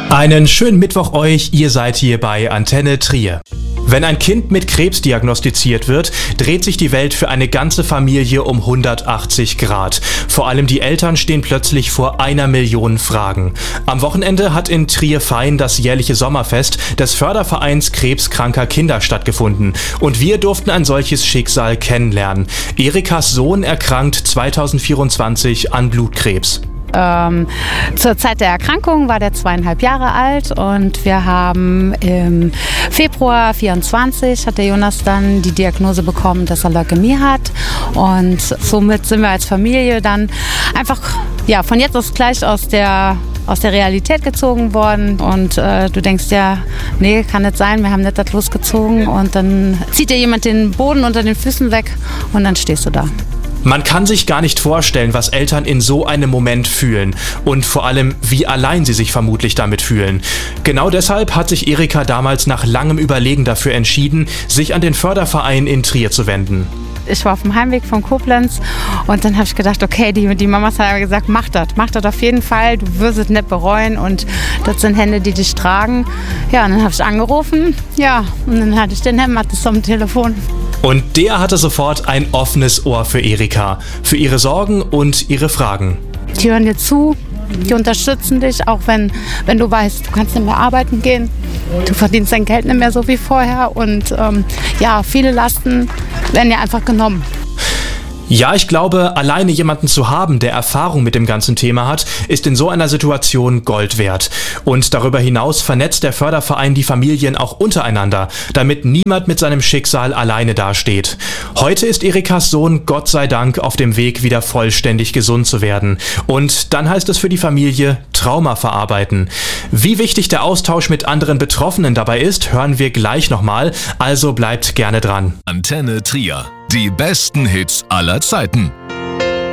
Einen schönen Mittwoch euch, ihr seid hier bei Antenne Trier. Wenn ein Kind mit Krebs diagnostiziert wird, dreht sich die Welt für eine ganze Familie um 180 Grad. Vor allem die Eltern stehen plötzlich vor 1 Million Fragen. Am Wochenende hat in Trier-Fein das jährliche Sommerfest des Fördervereins krebskranker Kinder stattgefunden. Und wir durften ein solches Schicksal kennenlernen. Erikas Sohn erkrankt 2024 an Blutkrebs. Zur Zeit der Erkrankung war der 2,5 Jahre alt und wir haben im Februar 24 hat der Jonas dann die Diagnose bekommen, dass er Leukämie hat, und somit sind wir als Familie dann einfach von jetzt auf gleich aus der Realität gezogen worden, und du denkst ja, nee, kann nicht sein, wir haben nicht das losgezogen, und dann zieht dir jemand den Boden unter den Füßen weg und dann stehst du da. Man kann sich gar nicht vorstellen, was Eltern in so einem Moment fühlen und vor allem, wie allein sie sich vermutlich damit fühlen. Genau deshalb hat sich Erika damals nach langem Überlegen dafür entschieden, sich an den Förderverein in Trier zu wenden. Ich war auf dem Heimweg von Koblenz und dann habe ich gedacht, okay, die Mamas haben gesagt, mach das auf jeden Fall, du wirst es nicht bereuen, und das sind Hände, die dich tragen. Ja, und dann habe ich angerufen, und dann hatte ich den Herrn Mattes am Telefon. Und der hatte sofort ein offenes Ohr für Erika, für ihre Sorgen und ihre Fragen. Die hören dir zu, die unterstützen dich, auch wenn du weißt, du kannst nicht mehr arbeiten gehen, du verdienst dein Geld nicht mehr so wie vorher, und viele Lasten werden dir einfach genommen. Ja, ich glaube, alleine jemanden zu haben, der Erfahrung mit dem ganzen Thema hat, ist in so einer Situation Gold wert. Und darüber hinaus vernetzt der Förderverein die Familien auch untereinander, damit niemand mit seinem Schicksal alleine dasteht. Heute ist Erikas Sohn Gott sei Dank auf dem Weg, wieder vollständig gesund zu werden. Und dann heißt es für die Familie Trauma verarbeiten. Wie wichtig der Austausch mit anderen Betroffenen dabei ist, hören wir gleich nochmal, also bleibt gerne dran. Antenne Trier. Die besten Hits aller Zeiten.